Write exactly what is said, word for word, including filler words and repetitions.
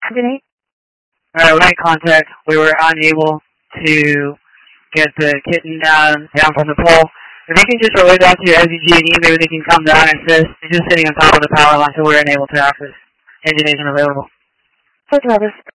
Denise? Alright, we made contact. We were unable to get the kitten down, down from the pole. If you can just relay that to your S D G and E, maybe they can come down and assist. It's just sitting on top of the power line, so we're unable to access. Engine isn't available. So, Travis.